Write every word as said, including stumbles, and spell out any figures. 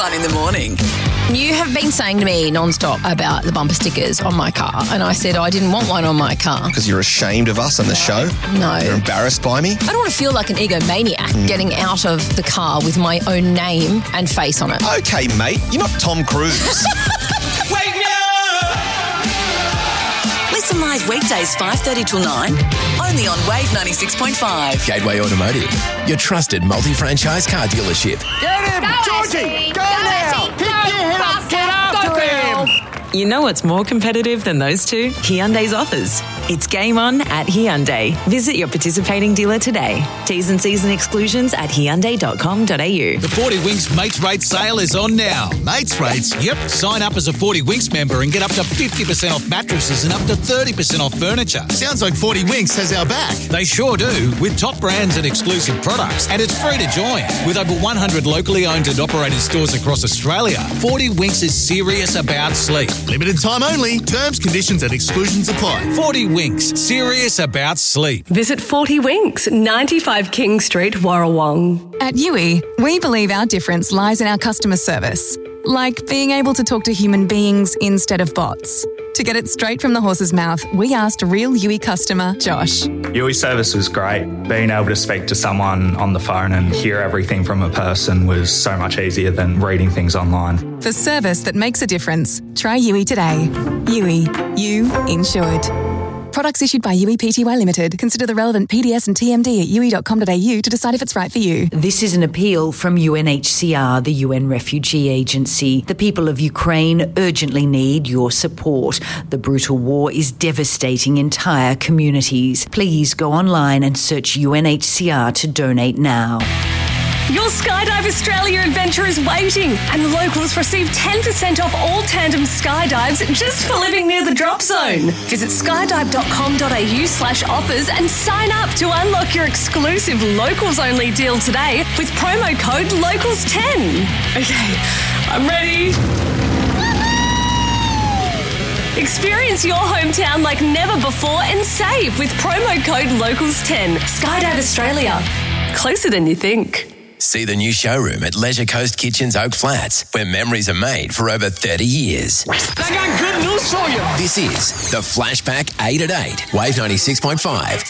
fun in the morning. You have been saying to me non-stop about the bumper stickers on my car, and I said I didn't want one on my car. Because you're ashamed of us on the show? No. You're embarrassed by me? I don't want to feel like an egomaniac mm. getting out of the car with my own name and face on it. Okay, mate. You're not Tom Cruise. Wake me up! Listen live weekdays five thirty till nine, only on Wave ninety-six point five. Gateway Automotive, your trusted multi-franchise car dealership. Get him! Go Georgie! Ashley. Go, Go now! Ashley. Pick Go, your head up! Get after Go, him! You know what's more competitive than those two? Hyundai's offers. It's game on at Hyundai. Visit your participating dealer today. T's and C's and exclusions at hyundai dot com dot a u. The forty Winks Mates Rate sale is on now. Mates Rates? Yep. Sign up as a forty Winks member and get up to fifty percent off mattresses and up to thirty percent off furniture. Sounds like forty Winks has our back. They sure do, with top brands and exclusive products. And it's free to join. With over one hundred locally owned and operated stores across Australia, forty Winks is serious about sleep. Limited time only. Terms, conditions and exclusions apply. forty Winks, serious about sleep. Visit forty Winks, ninety-five King Street, Warrawong. At U I, we believe our difference lies in our customer service. Like being able to talk to human beings instead of bots. To get it straight from the horse's mouth, we asked real U I customer, Josh. U I service was great. Being able to speak to someone on the phone and hear everything from a person was so much easier than reading things online. For service that makes a difference, try U I today. U I, you insured. Products issued by U I P T Y Limited. Consider the relevant P D S and T M D at u i dot com dot a u to decide if it's right for you. This is an appeal from U N H C R, the U N Refugee Agency. The people of Ukraine urgently need your support. The brutal war is devastating entire communities. Please go online and search U N H C R to donate now. Your Skydive Australia adventure is waiting, and locals receive ten percent off all tandem skydives just for living near the drop zone. Visit skydive dot com dot a u slash offers and sign up to unlock your exclusive locals-only deal today with promo code locals ten. Okay, I'm ready. Experience your hometown like never before and save with promo code locals ten. Skydive Australia. Closer than you think. See the new showroom at Leisure Coast Kitchens Oak Flats, where memories are made for over thirty years. I got good news for you. This is the Flashback eight at eight, Wave ninety-six point five.